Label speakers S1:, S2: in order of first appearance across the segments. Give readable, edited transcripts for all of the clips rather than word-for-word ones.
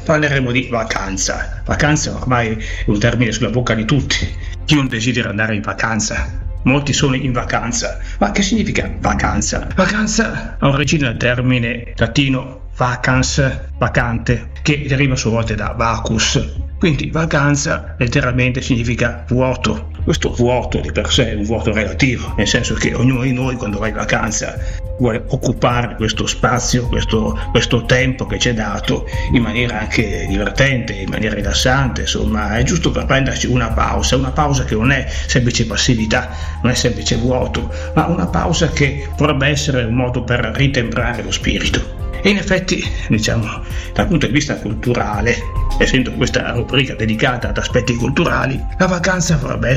S1: parleremo di vacanza. Vacanza ormai è un termine sulla bocca di tutti. Chi non desidera andare in vacanza? Molti sono in vacanza. Ma che significa vacanza? Vacanza ha origine dal termine latino vacans, vacante, che deriva a sua volta da vacus. Quindi vacanza letteralmente significa vuoto. Questo vuoto di per sé è un vuoto relativo, nel senso che ognuno di noi quando va in vacanza vuole occupare questo spazio, questo tempo che ci è dato in maniera anche divertente, in maniera rilassante, insomma è giusto per prenderci una pausa che non è semplice passività, non è semplice vuoto, ma una pausa che potrebbe essere un modo per ritemprare lo spirito. E in effetti, diciamo, dal punto di vista culturale, essendo questa rubrica dedicata ad aspetti culturali, la vacanza dovrebbe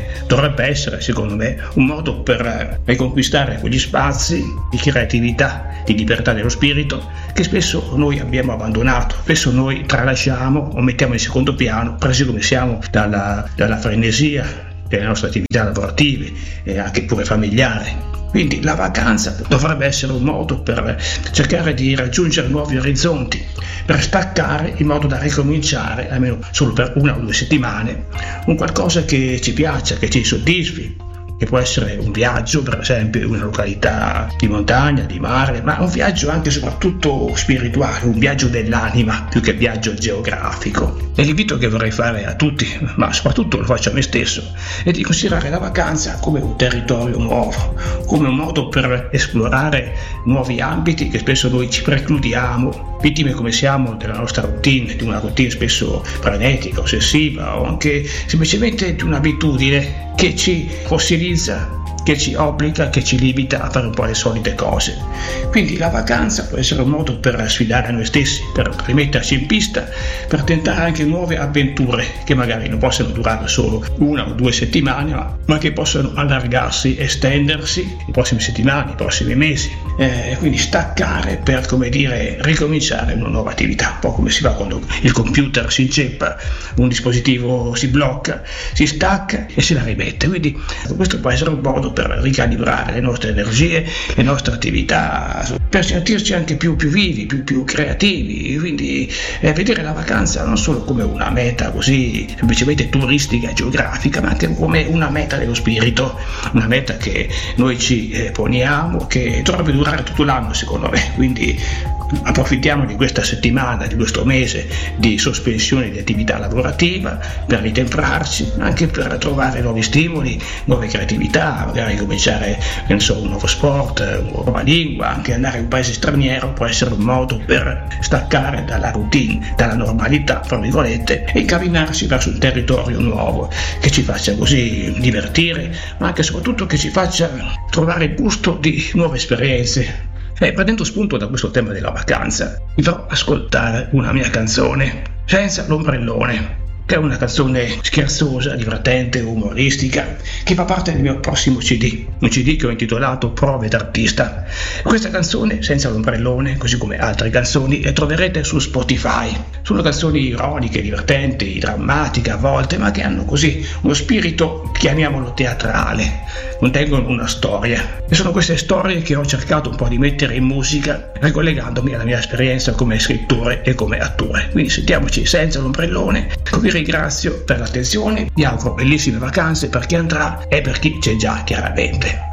S1: essere, secondo me, un modo per riconquistare quegli spazi di creatività, di libertà dello spirito, che spesso noi abbiamo abbandonato, spesso noi tralasciamo o mettiamo in secondo piano, presi come siamo dalla frenesia delle nostre attività lavorative e anche pure familiari. Quindi la vacanza dovrebbe essere un modo per cercare di raggiungere nuovi orizzonti, per staccare in modo da ricominciare, almeno solo per 1 o 2 settimane, un qualcosa che ci piaccia, che ci soddisfi, che può essere un viaggio, per esempio, in una località di montagna, di mare, ma un viaggio anche e soprattutto spirituale, un viaggio dell'anima più che viaggio geografico. E l'invito che vorrei fare a tutti, ma soprattutto lo faccio a me stesso, è di considerare la vacanza come un territorio nuovo, come un modo per esplorare nuovi ambiti che spesso noi ci precludiamo, vittime come siamo della nostra routine, di una routine spesso frenetica, ossessiva o anche semplicemente di un'abitudine che ci fossilizza, che ci obbliga, che ci limita a fare un po' le solite cose. Quindi la vacanza può essere un modo per sfidare noi stessi, per rimetterci in pista, per tentare anche nuove avventure che magari non possono durare solo 1 o 2 settimane, ma che possono allargarsi, estendersi le prossime settimane, i prossimi mesi. Quindi staccare per, come dire, ricominciare una nuova attività, un po' come si fa quando il computer si inceppa, un dispositivo si blocca, si stacca e se la rimette. Quindi questo può essere un modo per ricalibrare le nostre energie, le nostre attività, per sentirci anche più vivi, più creativi. Quindi vedere la vacanza non solo come una meta così semplicemente turistica e geografica, ma anche come una meta dello spirito, una meta che noi ci poniamo, che dovrebbe durare tutto l'anno secondo me. Quindi approfittiamo di questa settimana, di questo mese di sospensione di attività lavorativa per ritemprarci, anche per trovare nuovi stimoli, nuove creatività, magari cominciare, un nuovo sport, una nuova lingua, anche andare in un paese straniero può essere un modo per staccare dalla routine, dalla normalità, tra virgolette, e incamminarsi verso un territorio nuovo che ci faccia così divertire, ma anche e soprattutto che ci faccia trovare il gusto di nuove esperienze. Prendendo spunto da questo tema della vacanza, vi farò ascoltare una mia canzone, Senza l'ombrellone, che è una canzone scherzosa, divertente, umoristica, che fa parte del mio prossimo CD, un CD che ho intitolato Prove d'artista. Questa canzone, Senza l'ombrellone, così come altre canzoni, le troverete su Spotify. Sono canzoni ironiche, divertenti, drammatiche a volte, ma che hanno così uno spirito, chiamiamolo teatrale, contengono una storia. E sono queste storie che ho cercato un po' di mettere in musica, ricollegandomi alla mia esperienza come scrittore e come attore. Quindi sentiamoci Senza l'ombrellone. Vi ringrazio per l'attenzione, vi auguro bellissime vacanze per chi andrà e per chi c'è già, chiaramente.